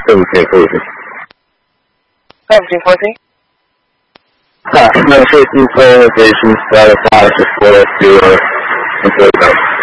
1714. 1714? No, 15 organization status, for us to employ them.